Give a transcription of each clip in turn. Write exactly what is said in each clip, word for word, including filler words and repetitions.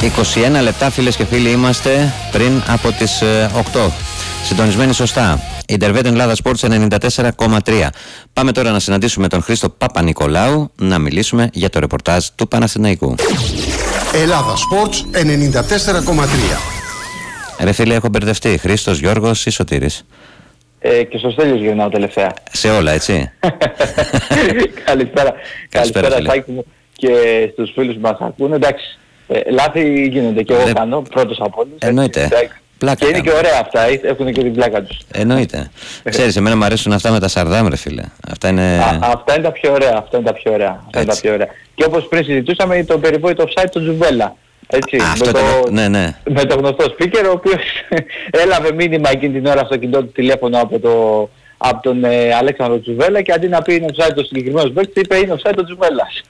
είκοσι ένα λεπτά, φίλες και φίλοι, είμαστε πριν από τις οκτώ. Συντονισμένοι σωστά. Ιντερβέτ Ελλάδα Sports ενενήντα τέσσερα κόμμα τρία. Πάμε τώρα να συναντήσουμε τον Χρήστο Παπα-Νικολάου να μιλήσουμε για το ρεπορτάζ του Παναθηναϊκού. Ελλάδα Sports ενενήντα τέσσερα κόμμα τρία. Ρε φίλε, έχω μπερδευτεί. Χρήστος, Γιώργος ή Σωτήρης? Ε, και στο Στέλιος γυρνάω τελευταία. Σε όλα, έτσι. Καλησπέρα. Καλησπέρα, Σάκη μου, και στους φίλους που μας ακούνε. Εντάξει, ε, λάθη γίνονται και εγώ Δε... κάνω, πρώτος από όλους. Εννοείται. Πλάκα και είναι και ωραία αυτά, έχουν και την πλάκα τους. Εννοείται. Ξέρεις, εμένα μου αρέσουν αυτά με τα σαρδάμ, ρε φίλε. Αυτά είναι... Α, αυτά είναι τα πιο ωραία, αυτά είναι τα πιο ωραία. Αυτά είναι τα πιο ωραία. Και όπως πριν συζητούσαμε, το περιβόητο offside του Τζουβέλα. Έτσι, Α, με, το, το, ναι, ναι. με το γνωστό speaker, ο οποίος έλαβε μήνυμα εκείνη την ώρα στο κινητό του τηλέφωνο από, το, από τον ε, Αλέξανδρο Τζουβέλα και αντί να πει είναι offside το συγκεκριμένο παίκτη, είπε είναι offside το Τζουβέλας.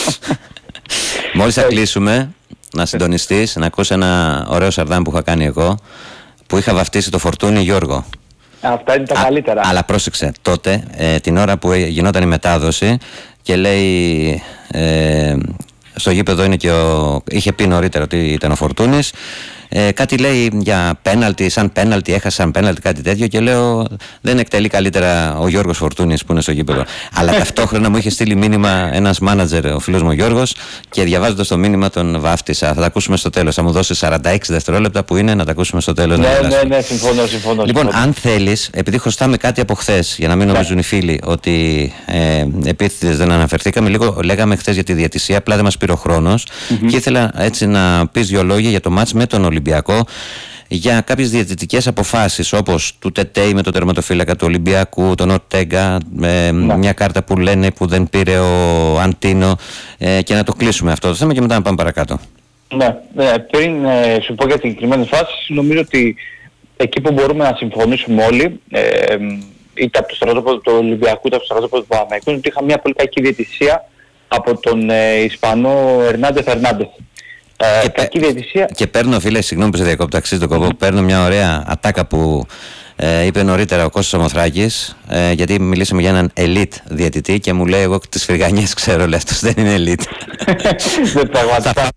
Μόλις θα κλείσουμε, να συντονιστείς, να ακούσει ένα ωραίο σαρδάμ που είχα κάνει εγώ, που είχα βαφτίσει το Φορτούνι Γιώργο. Αυτά είναι τα Α, καλύτερα. Αλλά πρόσεξε, τότε, ε, την ώρα που γινόταν η μετάδοση και λέει... Ε, στο γήπεδο είναι και ο... είχε πει νωρίτερα ότι ήταν ο Φορτούνης. Ε, κάτι λέει για πέναλτι, σαν πέναλτι, έχασαν πέναλτι, κάτι τέτοιο, και λέω δεν εκτελεί καλύτερα ο Γιώργος Φορτούνης που είναι στο γήπεδο. Αλλά ταυτόχρονα μου είχε στείλει μήνυμα ένας μάνατζερ, ο φίλος μου ο Γιώργος, και διαβάζοντας το μήνυμα τον βάφτισα. Θα τα ακούσουμε στο τέλος. Θα μου δώσει σαράντα έξι δευτερόλεπτα που είναι να τα ακούσουμε στο τέλος. Ναι, ναι, ναι, συμφωνώ, συμφωνώ. Λοιπόν, συμφωνώ. αν θέλεις, επειδή χρωστάμε κάτι από χθες, για να μην νομίζουν ναι. οι φίλοι ότι ε, επίτηδες δεν αναφερθήκαμε, λίγο λέγαμε χθες για τη διαιτησία, απλά δεν μας πήρε ο χρόνος, mm-hmm. και ήθελα έτσι να πεις δύο λόγια για το μάτς με τον Ολυμπιακό, για κάποιες διαιτητικές αποφάσεις όπως του Τετέι με τον τερματοφύλακα του Ολυμπιακού, τον Ορτέγκα, ε, ναι. μια κάρτα που λένε που δεν πήρε ο Αντίνο, ε, και να το κλείσουμε αυτό το θέμα και μετά να πάμε παρακάτω. Ναι, ναι, πριν ε, σου πω για την συγκεκριμένη φάση, νομίζω ότι εκεί που μπορούμε να συμφωνήσουμε όλοι, ε, είτε από το στρατόπεδο του Ολυμπιακού είτε από το στρατόπεδο του Παναθηναϊκού, ότι είχα μια πολύ κακή διαιτησία από τον ε, Ισπανό Ερνάντε Φερνάντεθ. Ε, και, κακή διαιτησία. Και παίρνω, φίλε, συγγνώμη που σε διακόπτω, αξίζει το κόπο, mm-hmm. παίρνω μια ωραία ατάκα που ε, είπε νωρίτερα ο Κώστας Ομοθράκης, ε, γιατί μιλήσαμε για έναν elite διαιτητή και μου λέει, εγώ τις φρυγανιές ξέρω, λέει, αυτός δεν είναι elite. Δεν πραγματικά.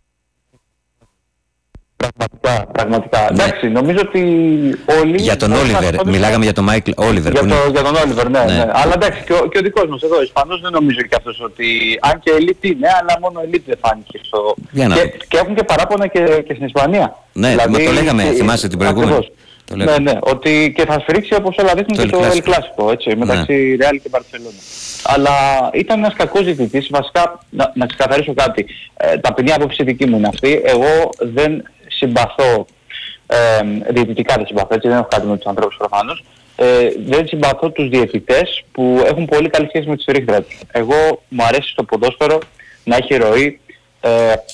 Πραγματικά, πραγματικά. Ναι. Εντάξει, νομίζω ότι όλοι... Για τον Όλιβερ, μιλάγαμε για τον Μάικλ Όλιβερ. Για, το, είναι... για τον Όλιβερ, ναι, ναι. ναι. Αλλά εντάξει, και ο, και ο δικός μας εδώ, ο Ισπανός, δεν νομίζω και αυτός ότι... Αν και elite είναι, αλλά μόνο elite δεν φάνηκε στο... Και, και έχουν και παράπονα και, και στην Ισπανία. Ναι, δηλαδή, το λέγαμε, και... θυμάσαι την προηγούμενη. Το ναι, ναι, ότι και θα σφυρίξει όπως όλα δείχνουν και το El Clásico, έτσι, μεταξύ ναι. Real και Μπαρσελόνα. Αλλά ήταν ένας κακός διαιτητής, βασικά, να, να ξεκαθαρίσω κάτι. Ε, ταπεινή άποψη δική μου είναι αυτή. Εγώ δεν συμπαθώ, ε, διαιτητικά δεν συμπαθώ, έτσι, δεν έχω κάτι με τους ανθρώπους προφανώς. Ε, δεν συμπαθώ τους διαιτητές που έχουν πολύ καλή σχέση με τη σφυρίχτρα τους. Εγώ μου αρέσει στο ποδόσφαιρο να έχει ροή, ε,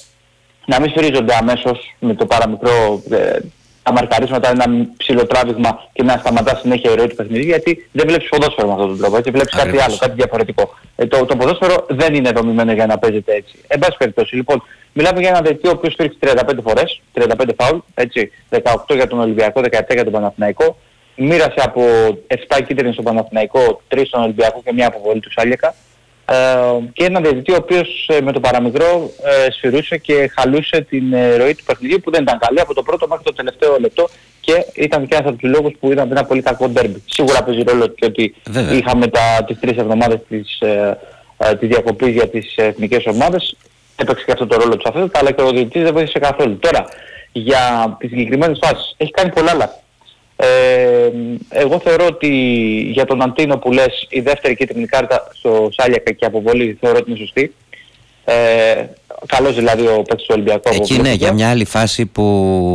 να μην σφυρίζονται αμέσως με το παραμικρό... Ε, τα μαρκαρίσματα, ένα ψηλό τράβηγμα και να σταματά συνέχεια η ροή του παιχνιδιού, γιατί δεν βλέπεις ποδόσφαιρο με αυτόν τον τρόπο, έτσι, βλέπεις κάτι άλλο, κάτι διαφορετικό. Ε, το, το ποδόσφαιρο δεν είναι δομημένο για να παίζεται έτσι. Εν πάση περιπτώσει, λοιπόν, μιλάμε για έναν διαιτητή ο οποίος στήριξε τριάντα πέντε φορές, τριάντα πέντε φάουλ, έτσι, δεκαοκτώ για τον Ολυμπιακό, δεκαεπτά για τον Παναθηναϊκό, μοίρασε από επτά κίτρινες στον Παναθηναϊκό, τρεις στον Ολυμπιακό και μια αποβολή του Σάλιακα. Uh, και έναν διαιτητή ο οποίος uh, με το παραμικρό uh, σφυρούσε και χαλούσε την uh, ροή του παιχνιδιού που δεν ήταν καλή από το πρώτο μέχρι το τελευταίο λεπτό και ήταν και ένας από τους λόγους που ήταν ένα πολύ κακό ντέρμπι. Σίγουρα παίζει ρόλο και ότι Βέβαια. είχαμε τα, τις τρεις εβδομάδες της, uh, uh, της διακοπής για τις εθνικές ομάδες, έπαιξε και αυτό το ρόλο του αυτός, αλλά και ο διαιτητής δεν βοήθησε καθόλου. Τώρα, για τις συγκεκριμένες φάσεις, έχει κάνει πολλά λάθη. Ε, εγώ θεωρώ ότι για τον Αντίνο που λες η δεύτερη κίτρινη κάρτα στο Σάλιακα και αποβολή θεωρώ ότι είναι σωστή. Ε, καλός δηλαδή ο παίκτης του Ολυμπιακού. Εκεί ναι, για μια άλλη φάση που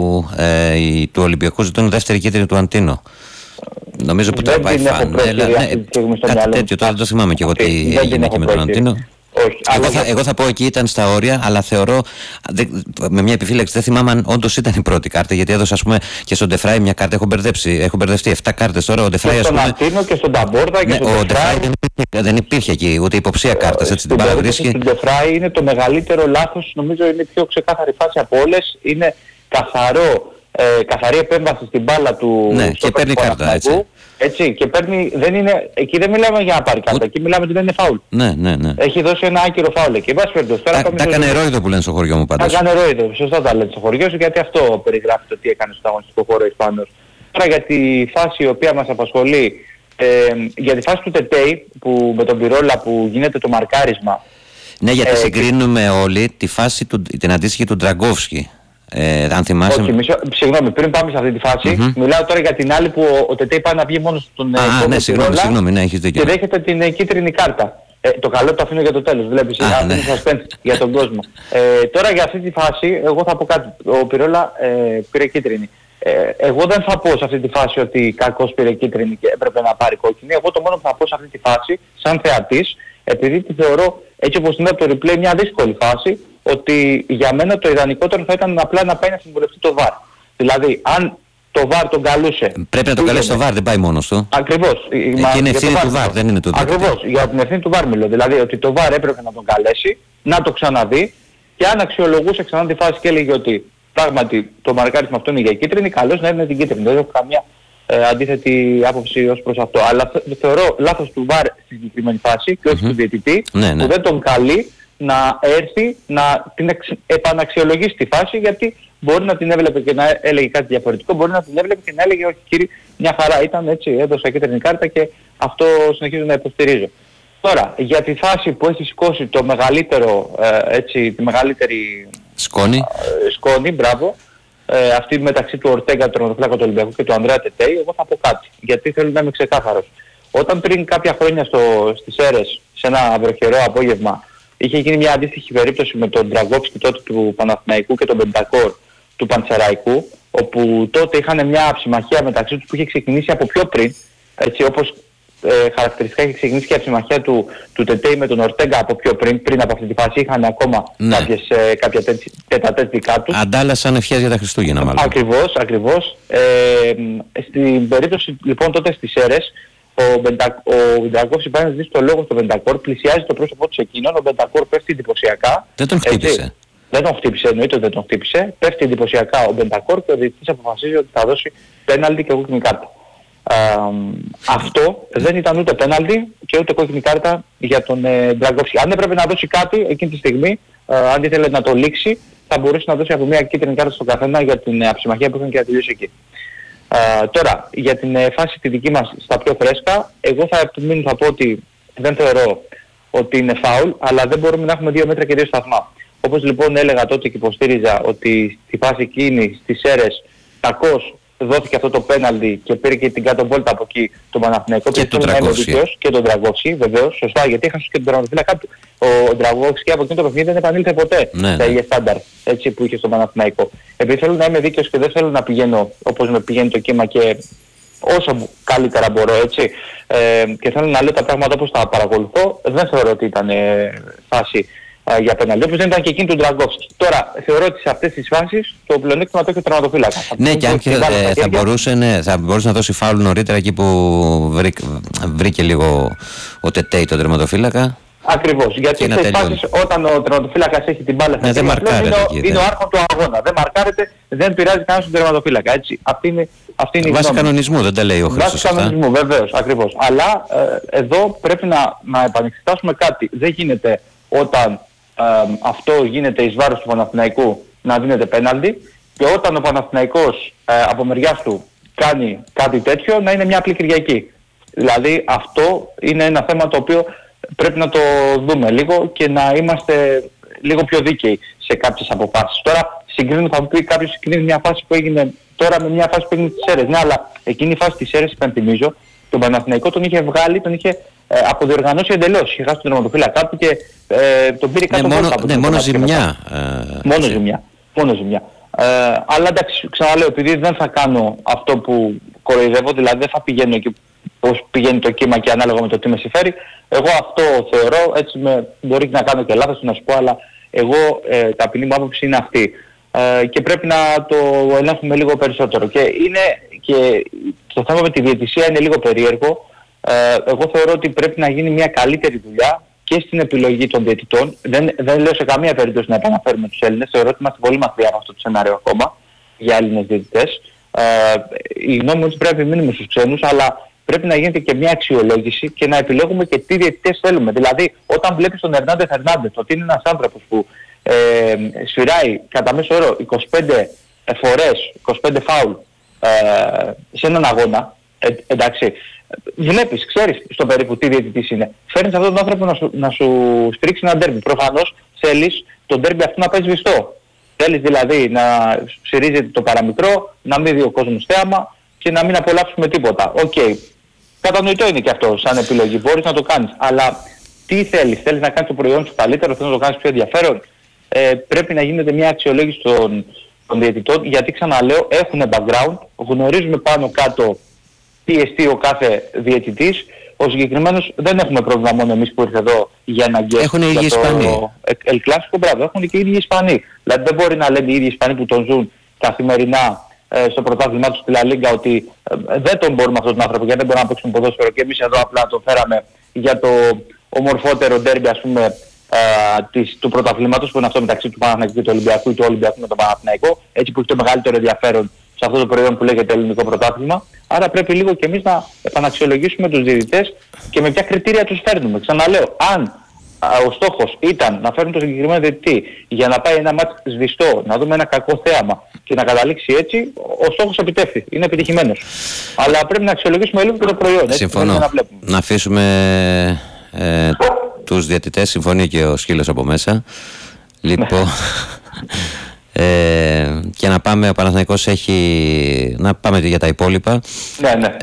ε, οι, του Ολυμπιακού ζητούν δεύτερη κίτρινη του Αντίνο. Νομίζω που τραβάει φαν. Ναι, ναι, κάτι τέτοιο, τώρα δεν το θυμάμαι και εγώ τι έγινε εκεί με τον Αντίνο. Όχι, εγώ, θα, εγώ θα πω εκεί ήταν στα όρια, αλλά θεωρώ δε, με μια επιφύλαξη δεν θυμάμαι αν όντως ήταν η πρώτη κάρτα, γιατί έδωσα ας πούμε και στον Ντεφράι μια κάρτα, έχω μπερδέψει, έχω μπερδευτεί επτά κάρτες τώρα, ο Ντεφράι ας πούμε... Και στον Αντίνο και στον Ταμπόρδα και ναι, στον Ντεφράι. Δεν, δεν υπήρχε εκεί ούτε υποψία κάρτας, έτσι την παραβρίσκει. Στον Ντεφράι είναι το μεγαλύτερο λάθος, νομίζω είναι η πιο ξεκάθαρη φάση από όλες, είναι καθαρό ε, καθαρή επέμβαση στην μπάλα του. Ναι, και παίρνει κάρτα, έτσι. Έτσι, και παίρνει, δεν είναι, εκεί δεν μιλάμε για να πάρει κάρτα, εκεί μιλάμε ότι δεν είναι φάουλ. Ναι, ναι, ναι. Έχει δώσει ένα άκυρο φάουλ εκεί. Τα, τα έκανε ρόιδο που λένε στο χωριό μου πάντως. Τα έκανε ρόιδο, σωστά τα λένε στο χωριό σου, γιατί αυτό περιγράφει το τι έκανε στο αγωνιστικό χώρο ο Ισπανός. Τώρα για τη φάση η οποία μας απασχολεί, ε, για τη φάση του Τετέι, που με τον Πυρόλα που γίνεται το μαρκάρισμα. Ναι, γιατί ε, συγκρίνουμε όλοι τη φάση του, την αντίστοιχη του Ντραγκόφσκι. Ε, αν θυμάσαι... Όχι, μισό, συγγνώμη, πριν πάμε σε αυτή τη φάση, mm-hmm. μιλάω τώρα για την άλλη που ο, ο Τετέι πάει να βγει μόνος στον Α, ναι, συγγνώμη, συγγνώμη, ναι, έχεις δίκιο. Και δέχεται την ε, κίτρινη κάρτα. Ε, το καλό το αφήνω για το τέλος, βλέπεις, είναι ναι. suspense για τον κόσμο. Ε, τώρα για αυτή τη φάση, εγώ θα πω κάτι. Ο Πυρόλα ε, πήρε κίτρινη. Ε, εγώ δεν θα πω σε αυτή τη φάση ότι κακός πήρε κίτρινη και έπρεπε να πάρει κόκκινη. Εγώ το μόνο που θα πω σε αυτή τη φάση, σαν θεατής, επειδή τη θεωρώ έτσι όπως είναι από το replay μια δύσκολη φάση, ότι για μένα το ιδανικότερο θα ήταν απλά να πάει να συμβουλευτεί το βαρ. Δηλαδή, αν το βαρ τον καλούσε... Πρέπει να τον καλέσει το βαρ, δεν πάει μόνος του. Ακριβώς. Εκεί είναι ευθύνη του βαρ, δεν είναι του διαιτητή. Ακριβώς. Για την ευθύνη του βαρ μιλώ. Δηλαδή, ότι το βαρ έπρεπε να τον καλέσει, να το ξαναδεί και αν αξιολογούσε ξανά τη φάση και έλεγε ότι πράγματι το μαρκάρισμα αυτό είναι για κίτρινη, καλώς να έδινε την κίτρινη. Δεν έχω καμία ε, αντίθετη άποψη ως προς αυτό. Αλλά θεωρώ λάθος του βαρ στη συγκεκριμένη φάση και όχι mm-hmm. του διαιτητή, ναι, ναι. που δεν τον καλεί να έρθει να την εξ, επαναξιολογήσει τη φάση, γιατί μπορεί να την έβλεπε και να έλεγε κάτι διαφορετικό, μπορεί να την έβλεπε και να έλεγε όχι κύριε, μια χαρά ήταν έτσι, έδωσα κίτρινη κάρτα και αυτό συνεχίζω να υποστηρίζω. Τώρα, για τη φάση που έχει σηκώσει το μεγαλύτερο, ε, έτσι, τη μεγαλύτερη σκόνη, ε, σκόνη μπράβο, ε, αυτή μεταξύ του Ορτέγκα, του τερματοφύλακα του Ολυμπιακού και του Ανδρέα Τετέι, εγώ θα πω κάτι, γιατί θέλω να είμαι ξεκάθαρος. Όταν πριν κάποια χρόνια στο, στις Σέρρες, σε ένα βροχερό απόγευμα, είχε γίνει μια αντίστοιχη περίπτωση με τον Ντραγκόφσκι τότε του Παναθηναϊκού και τον Μπεντακόρ του Πανσεραϊκού, όπου τότε είχαν μια ψημαχία μεταξύ τους που είχε ξεκινήσει από πιο πριν, έτσι όπως ε, χαρακτηριστικά είχε ξεκινήσει και η ψημαχία του, του Τετέι με τον Ορτέγκα από πιο πριν, πριν από αυτή τη φάση είχαν ακόμα ναι. κάποιες, ε, κάποια τέτα-τέτ δικά τους. Αντάλλασαν ευχές για τα Χριστούγεννα μάλλον. Ακριβώς, ακριβώς. Ε, στην περίπτωση λοιπόν τότε στις Σέρρες, ο Μπεντακόρ πάει να ζητήσει το λόγο στο Μπεντακόρ, πλησιάζει το πρόσωπό του σε εκείνον, ο Μπεντακόρ πέφτει εντυπωσιακά. Δεν τον χτύπησε. Έτσι, δεν τον χτύπησε, εννοείται ότι δεν τον χτύπησε. Πέφτει εντυπωσιακά ο Μπεντακόρ και ο διαιτητής αποφασίζει ότι θα δώσει πέναλτι και κόκκινη κάρτα. Α, αυτό δεν ήταν ούτε πέναλτι και ούτε κόκκινη κάρτα για τον ε, Ντραγκόφσκι. Αν έπρεπε να δώσει κάτι εκείνη τη στιγμή, ε, αν ήθελε να το λήξει, θα μπορούσε να δώσει από μια κίτρινη κάρτα στον καθένα για την ε, αψημαχία που είχαν και να τελειώσει εκεί. Uh, τώρα, για την uh, φάση τη δική μας στα πιο φρέσκα, εγώ θα επιμείνω, θα πω ότι δεν θεωρώ ότι είναι φάουλ, αλλά δεν μπορούμε να έχουμε δύο μέτρα και δύο σταθμά. Όπως λοιπόν έλεγα τότε και υποστήριζα ότι στη φάση εκείνη στις Σέρρες κακώς δόθηκε αυτό το πέναλτι και πήρε και την κάτω βόλτα από εκεί τον Παναθηναϊκό και τον Ντραγκόφσκι. Και τον Ντραγκόφσκι, βεβαίως, σωστά, γιατί είχαν και τον τερματοφύλακα του. Ο Ντραγκόφσκι από εκείνο το παιχνίδι δεν επανήλθε ποτέ ναι, στα ίδια στάνταρ έτσι που είχε στον Παναθηναϊκό. Επειδή θέλω να είμαι δίκαιος και δεν θέλω να πηγαίνω όπως με πηγαίνει το κύμα και όσο καλύτερα μπορώ, έτσι, ε, και θέλω να λέω τα πράγματα όπως τα παρακολουθώ, δεν θεωρώ ότι ήταν ε, φάση ε, για πέναλτι, όπως δεν ήταν και εκείνη του Ντραγκόφσκι. Τώρα, θεωρώ ότι σε αυτές τις φάσεις το πλεονέκτημα το έχει ο τερματοφύλακα. Ναι, και αν και, ε, θα, μπορούσε, ναι, θα μπορούσε να δώσει φάουλ νωρίτερα εκεί που βρή, βρήκε λίγο ο Τετέι τον τερματοφύλακα. Ακριβώς, γιατί σε φάσεις όταν ο τερματοφύλακας έχει την μπάλα ναι, δεν είναι, εκεί, είναι ο άρχον του αγώνα. Δεν μαρκάρεται, δεν πειράζει κανένα τον τερματοφύλακα. Έτσι. Αυτή είναι, αυτή είναι η βάση κανονισμού, δεν τα λέει ο Χρήστος. Βάση κανονισμού, βεβαίως, ακριβώς. Αλλά ε, εδώ πρέπει να, να επανεξετάσουμε κάτι. Δεν γίνεται όταν ε, αυτό γίνεται εις βάρος του Παναθηναϊκού να δίνεται πέναλτι και όταν ο Παναθηναϊκός ε, από μεριάς του κάνει κάτι τέτοιο να είναι μια απλή Κυριακή. Δηλαδή αυτό είναι ένα θέμα το οποίο πρέπει να το δούμε λίγο και να είμαστε λίγο πιο δίκαιοι σε κάποιες αποφάσεις. Τώρα συγκρίνω, θα μου πει κάποιος συγκρίνει μια φάση που έγινε τώρα με μια φάση που έγινε στις Σέρρες. Ναι, αλλά εκείνη η φάση της Σέρρες, υπενθυμίζω, τον Παναθηναϊκό τον είχε βγάλει, τον είχε ε, αποδιοργανώσει εντελώς. Είχε χάσει τον τερματοφύλακα του και ε, τον πήρε κάτω ναι, μόνο, από ναι, μόνο ζημιά. Ε, μόνο ζημιά. Μόνο ζημιά. Ε, αλλά εντάξει, ξαναλέω, επειδή δεν θα κάνω αυτό που κοροϊδεύω, δηλαδή δεν θα πηγαίνω εκεί πώς πηγαίνει το κύμα και ανάλογα με το τι με συμφέρει. Εγώ αυτό θεωρώ, έτσι με, μπορεί να κάνω και λάθος να σου πω, αλλά εγώ ε, ταπεινή μου άποψη είναι αυτή. Ε, και πρέπει να το ελέγχουμε λίγο περισσότερο. Και είναι και το θέμα με τη διαιτησία είναι λίγο περίεργο. Ε, εγώ θεωρώ ότι πρέπει να γίνει μια καλύτερη δουλειά και στην επιλογή των διαιτητών. Δεν, δεν λέω σε καμία περίπτωση να επαναφέρουμε τους Έλληνες. Θεωρώ ότι είμαστε πολύ μακριά από αυτό το σενάριο ακόμα. για Έλληνες διαιτητές. Ε, η γνώμη μου πρέπει να μείνουμε στους ξένους, αλλά πρέπει να γίνεται και μια αξιολόγηση και να επιλέγουμε και τι διαιτητές θέλουμε. Δηλαδή, όταν βλέπεις τον Ερνάντε Φερνάντες ότι είναι ένας άνθρωπος που ε, σφυράει κατά μέσο όρο είκοσι πέντε φορές, είκοσι πέντε φάουλ ε, σε έναν αγώνα, ε, εντάξει, βλέπεις, ξέρεις στο περίπου τι διαιτητής είναι. Φέρνεις αυτόν τον άνθρωπο να σου, να σου στρίξει ένα ντέρμπι. Προφανώς θέλεις το ντέρμπι αυτό να παίζει σβηστό. Θέλεις δηλαδή να ψηρίζεται το παραμικρό, να μην δει ο κόσμος θέαμα και να μην απολαύσουμε τίποτα. Οκ. Okay. Κατανοητό είναι και αυτό σαν επιλογή. Μπορείς να το κάνεις. Αλλά τι θέλεις, θέλεις να κάνεις το προϊόν σου καλύτερο, θέλεις να το κάνεις πιο ενδιαφέρον. Ε, πρέπει να γίνεται μια αξιολόγηση των, των διαιτητών, γιατί ξαναλέω έχουν background, γνωρίζουμε πάνω κάτω τι εστί ο κάθε διαιτητής. Ο συγκεκριμένος δεν έχουμε πρόβλημα μόνο εμείς που ήρθε εδώ για ένα γκέστ. Έχουν οι ίδιοι Ισπανοί. El Clásico, μπράβο, έχουν και οι ίδιοι Ισπανοί. Δηλαδή δεν μπορεί να λένε οι ίδιοι Ισπανοί που τον ζουν καθημερινά ε, στο πρωτάθλημά του στη Λα Λίγκα ότι ε, δεν τον μπορούμε αυτόν τον άνθρωπο γιατί δεν μπορούμε να παίξουμε ποδόσφαιρο και εμείς εδώ απλά τον φέραμε για το ομορφότερο ντέρμπι, ας πούμε, ε, της, του πρωταθλήματος που είναι αυτό μεταξύ του Παναθηναϊκού και του Ολυμπιακού ή του Ολυμπιακού με τον Παναθηναϊκό, έτσι που έχει το μεγαλύτερο ενδιαφέρον σε αυτό το προϊόν που λέγεται ελληνικό πρωτάθλημα. Άρα πρέπει λίγο και εμείς να επαναξιολογήσουμε τους διαιτητές και με ποια κριτήρια τους φέρνουμε. Ξαναλέω, αν α, ο στόχος ήταν να φέρουν τον συγκεκριμένο διαιτητή για να πάει ένα μάτς σβηστό, να δούμε ένα κακό θέαμα και να καταλήξει έτσι, ο στόχος επιτεύχθη. Είναι επιτυχημένος. Αλλά πρέπει να αξιολογήσουμε λίγο και το προϊόν. Έτσι, συμφωνώ. Να, να αφήσουμε ε, τους διαιτητές, συμφωνεί και ο Σκύλος από μέσα. Λοιπόν... Ε, και να πάμε, ο Παναθηναϊκός έχει, να πάμε για τα υπόλοιπα. Ναι, ναι.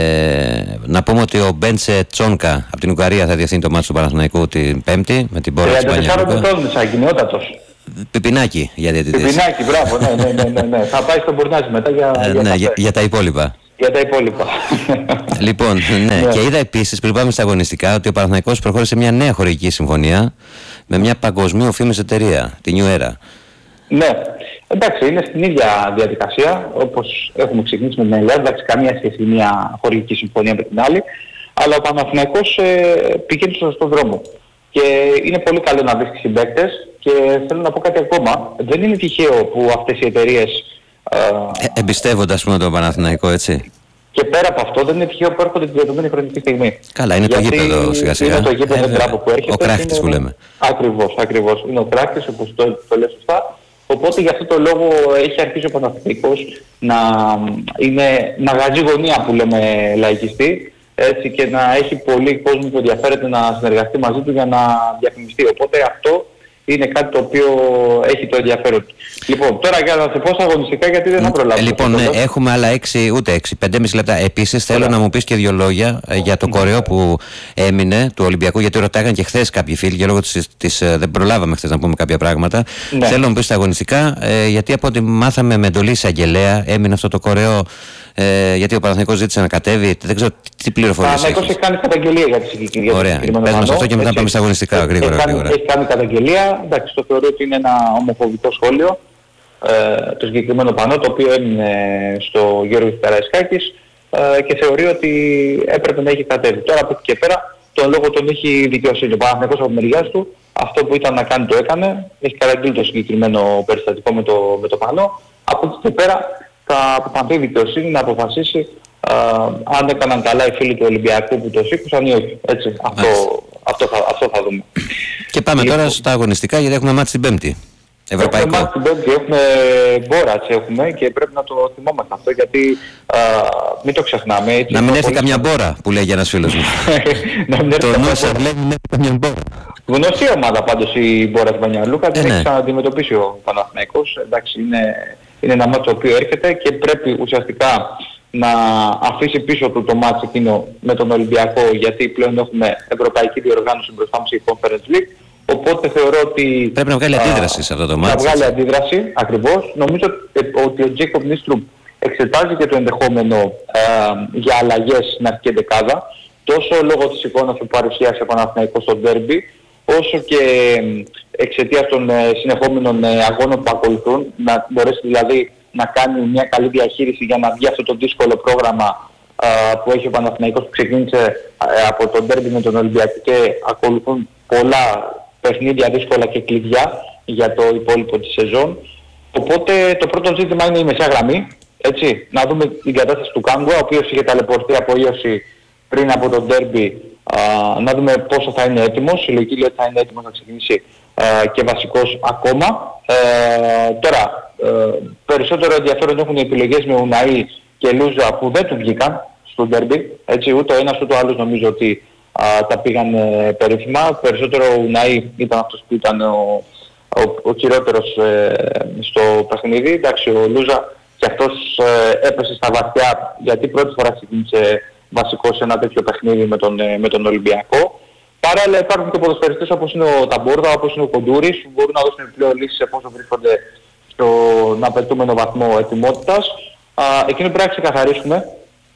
Ε, να πούμε ότι ο Μπέντσε Τσόνκα από την Ουγγαρία θα διευθύνει το μάτι του Παναθηναϊκού την Πέμπτη με την πόρα της Πανιανούκα. τριάντα τέσσερα ετών, αγγινιότατος. Πιπινάκι για διαιτητής. Πιπινάκι, μπράβο, ναι, ναι, ναι, ναι, ναι. Θα πάει στον Μπουρνάζι μετά για, ε, για, ναι, για, για τα υπόλοιπα. Για τα υπόλοιπα. Λοιπόν, ναι, ναι. Και είδα επίσης πριν πάμε στα αγωνιστικά ότι ο Παναθηναϊκός προχώρησε μια νέα χορηγική συμφωνία με μια παγκοσμίου φήμης εταιρεία, τη New Era. Ναι, εντάξει, είναι στην ίδια διαδικασία όπως έχουμε ξεκινήσει με την Ελλάδα, εντάξει, καμία σχέση μια χορηγική συμφωνία με την άλλη, αλλά ο Παναθηναϊκός ε, πηγαίνει στο σωστό δρόμο. Και είναι πολύ καλό να βρίσκει συμπαίκτες και θέλω να πω κάτι ακόμα. Δεν είναι τυχαίο που αυτές οι εταιρείες... Ε, ε, εμπιστεύονται ας πούμε τον Παναθηναϊκό, έτσι. Και πέρα από αυτό δεν είναι τυχαίο που έρχονται την δεδομένη χρονική στιγμή. Καλά, είναι γιατί το γήπεδο σιγά σιγά. Είναι το γήπεδο ε, που έρχεται. Ο κράχτης που λέμε. Ακριβώς, ακριβώς. Είναι ο κράχτης, όπως το, το λέει σωστά. Οπότε για αυτό το λόγο έχει αρχίσει ο Παναθηναϊκός να είναι μαγαζί γωνία που λέμε λαϊκιστή, έτσι, και να έχει πολύ κόσμο που ενδιαφέρεται να συνεργαστεί μαζί του για να διαφημιστεί. Οπότε αυτό είναι κάτι το οποίο έχει το ενδιαφέρον. Λοιπόν, τώρα για να σε πω στα αγωνιστικά γιατί δεν θα προλάβω. Λοιπόν, ναι, έχουμε άλλα έξι, ούτε έξι, πεντέμισι λεπτά. Επίσης θέλω να μου πεις και δύο λόγια ε, για το κορεό που έμεινε του Ολυμπιακού, γιατί ρωτάγαν και χθες κάποιοι φίλοι και λόγω της, της, δεν προλάβαμε χθες να πούμε κάποια πράγματα. Ναι. Θέλω να μου πεις στα αγωνιστικά, ε, γιατί από ό,τι μάθαμε με εντολή εισαγγελέα έμεινε αυτό το κορεό, ε, γιατί ο Παναθηναϊκός ζήτησε να κατέβει. Δεν ξέρω τι πληροφορίες έχεις. Ο Παναθηναϊκός έχει κάνει καταγγελία για τη συγκεκριμένη. Ωραία, πες μας αυτό και μετά πάμε στα αγωνιστικά γρήγορα. Έχει κάνει καταγγελία, εντάξει, το θεωρώ ότι είναι ένα ομοφοβικό σχόλιο. Ε, το συγκεκριμένο πανό, το οποίο έμεινε στο Γιώργος Καραϊσκάκης ε, και θεωρεί ότι έπρεπε να έχει κατέβει. Τώρα από εκεί και πέρα τον λόγο τον έχει δικαιοσύνη. Ο Παναθηναϊκός από μεριάς του αυτό που ήταν να κάνει το έκανε. Έχει καταγγείλει το συγκεκριμένο περιστατικό με το, με το πανό. Από εκεί και πέρα θα αποφανθεί η δικαιοσύνη να αποφασίσει ε, αν έκαναν καλά οι φίλοι του Ολυμπιακού που το σήκωσαν ή όχι. Έτσι, αυτό, αυτό, θα, αυτό θα δούμε. Και πάμε λοιπόν τώρα στα αγωνιστικά, γιατί έχουμε μάτς την Πέμπτη. Ευρωπαϊκό. Έχουμε μάτς την Πέμπτη, έχουμε Μπόρατς έχουμε και πρέπει να το θυμόμαστε αυτό γιατί α, μην το ξεχνάμε. Έτσι, να μην έρθει καμιά μπόρα που λέγει ένας φίλος μου. Το νόσα λέει μην έρθει καμιά μπόρα. Γνωστή ομάδα πάντως η Μπόρας Μπανιαλούκα, την έχει ξαναντιμετωπίσει ο Παναθηναϊκός. Εντάξει, είναι, είναι ένα μάτς το οποίο έρχεται και πρέπει ουσιαστικά να αφήσει πίσω του το μάτς εκείνο με τον Ολυμπιακό, γιατί πλέον έχουμε ευρωπαϊκή διοργάνωση μπροστά μας η Conference League. Οπότε θεωρώ ότι... Πρέπει να βγάλει αντίδραση α, σε αυτό το μάτς. Να βγάλει αντίδραση, ακριβώς. Νομίζω ότι ο Τζέικοπ Νίστρουμ εξετάζει και το ενδεχόμενο α, για αλλαγές στην αρχική δεκάδα, τόσο λόγω της εικόνας που παρουσίασε ο Παναθηναϊκός στο ντέρμπι, όσο και εξαιτίας των ε, συνεχόμενων ε, αγώνων που ακολουθούν, να μπορέσει δηλαδή να κάνει μια καλή διαχείριση για να βγει αυτό το δύσκολο πρόγραμμα α, που έχει ο Παναθηναϊκός, που ξεκίνησε α, από το ντέρμπι με τον Ολυμπιακό και ακολουθούν πολλά παιχνίδια δύσκολα και κλειδιά για το υπόλοιπο της σεζόν. Οπότε το πρώτο ζήτημα είναι η μεσαία γραμμή. Έτσι, να δούμε την κατάσταση του Κάγκουα, ο οποίος είχε ταλαιπωρηθεί από ίωση πριν από το ντέρμπι. Να δούμε πόσο θα είναι έτοιμος. Η λογική λέει ότι θα είναι έτοιμος να ξεκινήσει α, και βασικός ακόμα. Ε, τώρα, ε, περισσότερο ενδιαφέρον έχουν οι επιλογές με Ουναή και Λούζα που δεν του βγήκαν στο ντέρμπι. Έτσι, ούτε ο ένας ούτε ο άλλος νομίζω ότι α, τα πήγαν ε, περίφημα. Περισσότερο ο Ουναή ήταν αυτός που ήταν ο, ο, ο χειρότερος ε, στο παιχνίδι. Εντάξει, ο Λούζα και αυτός ε, έπεσε στα βαθιά γιατί πρώτη φορά ξεκίνησε βασικό σε ένα τέτοιο παιχνίδι με τον, ε, με τον Ολυμπιακό. Παράλληλα υπάρχουν και ποδοσφαιριστές όπως είναι ο Ταμπούρδα, όπως είναι ο Κοντούρης που μπορούν να δώσουν επιπλέον λύσεις εφόσον βρίσκονται στον απαιτούμενο βαθμό ετοιμότητας. Α, εκείνο που πρέπει να ξεκαθαρίσουμε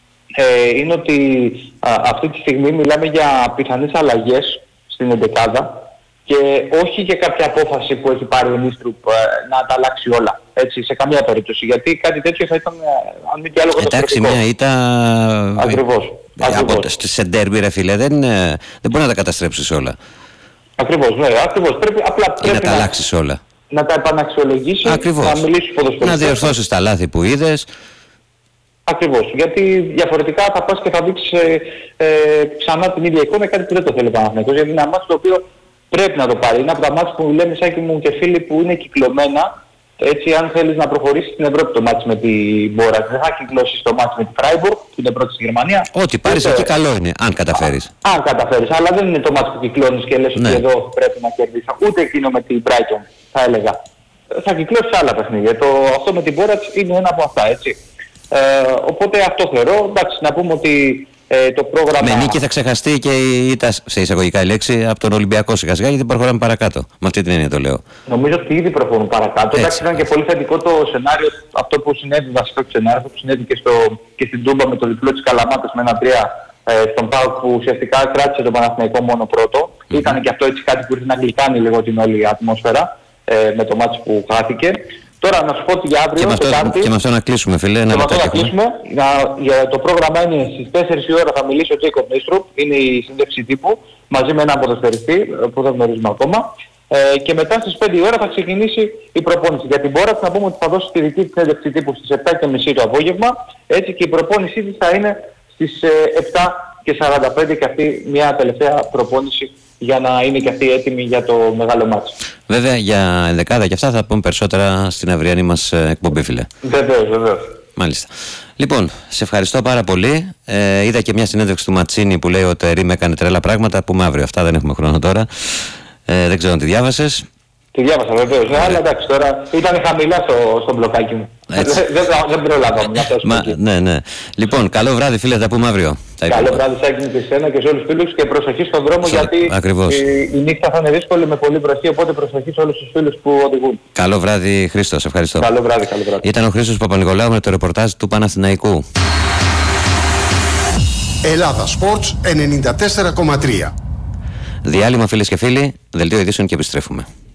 ε, είναι ότι α, αυτή τη στιγμή μιλάμε για πιθανές αλλαγές στην εντεκάδα και όχι για κάποια απόφαση που έχει πάρει ο Νίστρουπ να τα αλλάξει όλα. Έτσι, σε καμία περίπτωση. Γιατί κάτι τέτοιο θα ήταν, αν μη τι άλλο, καταστροφικό. Εντάξει, μια ήττα. Ακριβώς. Σε ντέρμπι, ρε φίλε, δεν, δεν μπορεί να τα καταστρέψεις όλα. Ακριβώς, ναι, ακριβώς. Πρέπει, απλά πρέπει να τα αλλάξεις όλα. Να τα επαναξιολογήσεις, ακριβώς. Να μιλήσεις ποδοσφαιριστές. Να διορθώσεις τα λάθη που είδες. Ακριβώς. Γιατί διαφορετικά θα πας και θα δείξεις ε, ε, ξανά την ίδια εικόνα, κάτι που δεν το θέλει ο Παναθηναϊκός. Γιατί είναι ένα μάτι το οποίο πρέπει να το πάρει. Είναι από τα μάτια που λέμε Σάκη μου και φίλοι που είναι κυκλωμένα. Έτσι, αν θέλεις να προχωρήσεις στην Ευρώπη το μάτς με την Μπόρα, δεν θα κυκλώσεις το μάτς με τη Φράιμπουργκ, που είναι πρώτη στη Γερμανία. Ό,τι πάρεις εκεί καλό είναι, αν καταφέρεις. Α, αν καταφέρεις, αλλά δεν είναι το μάτς που κυκλώνεις και λες ναι. ότι εδώ πρέπει να κερδίσω. Ούτε εκείνο με την Brighton, θα έλεγα. Θα κυκλώσεις άλλα παιχνίδια. Το, αυτό με την Μπόρα είναι ένα από αυτά, έτσι. Ε, οπότε αυτό θεωρώ. Εντάξει, να πούμε ότι ε, το πρόγραμμα... Με νίκη θα ξεχαστεί και η ήττα, σε εισαγωγικά η λέξη, από τον Ολυμπιακό σιγά σιγά, γιατί προχωράμε παρακάτω. Με αυτή την έννοια το λέω. Νομίζω ότι ήδη προχωρούν παρακάτω. Εντάξει, ήταν και πολύ θετικό το σενάριο, αυτό που συνέβη, βασικό σενάριο, αυτό που συνέβη και, στο, και στην Τούμπα με το διπλό της Καλαμάτας με ένα τρία ε, στον ΠΑΟΚ που ουσιαστικά κράτησε τον Παναθηναϊκό μόνο πρώτο. Mm-hmm. Ήταν και αυτό έτσι κάτι που ήρθε να γλυκάνει λίγο την όλη ατμόσφαιρα ε, με το μάτι που χάθηκε. Τώρα να σου πω ότι για αύριο, και Τετάρτη... Και με αυτό να κλείσουμε, φίλε. Και με αυτό να κλείσουμε. Για, για το πρόγραμμα είναι στις τέσσερις η ώρα θα μιλήσει ο Τζέικοπ Νίστρουπ. Είναι η συνέντευξη τύπου μαζί με έναν ποδοσφαιριστή που δεν γνωρίζουμε ακόμα. Ε, και μετά στις πέντε η ώρα θα ξεκινήσει η προπόνηση. Για την Μπόρα να πούμε ότι θα δώσει τη δική της συνέντευξη τύπου στις επτά και μισή το απόγευμα. Έτσι και η προπόνησή της θα είναι στις επτά και σαράντα πέντε και αυτή μια τελευταία προπόνηση για να είναι και αυτή έτοιμη για το μεγάλο μάτσο. Βέβαια για ενδεκάδα και αυτά θα πούμε περισσότερα στην αυριανή μας εκπομπή, φίλε. Βεβαίως, βεβαίως. Μάλιστα. Λοιπόν, σε ευχαριστώ πάρα πολύ. Ε, είδα και μια συνέντευξη του Ματσίνη που λέει ότι ο Ρήμ έκανε τρέλα πράγματα. Πούμε αύριο. Αυτά δεν έχουμε χρόνο τώρα. Ε, δεν ξέρω αν τη διάβασες. Τη διάβασα βεβαίως, ναι, αλλά εντάξει τώρα ήταν χαμηλά στο, στο μπλοκάκι μου. δεν, δεν προλάβαμε να Μα, ναι, ναι. Λοιπόν, καλό βράδυ φίλε, θα πούμε αύριο. Καλό βράδυ Σάκη μου και εσένα και σε όλους τους φίλους και προσοχή στον δρόμο so, γιατί η, η νύχτα θα είναι δύσκολη με πολύ βροχή, οπότε προσοχή σε όλους τους φίλους που οδηγούν. Καλό βράδυ Χρήστο, σε ευχαριστώ. Καλό βράδυ, καλό βράδυ. Ήταν ο Χρήστος Παπα-Νικολάου με το ρεπορτάζ του Παναθηναϊκού. Ελλάδα Sports ενενήντα τέσσερα κόμμα τρία. Διάλειμμα φίλες και φίλοι, δελτίο ειδήσεων και επιστρέφουμε.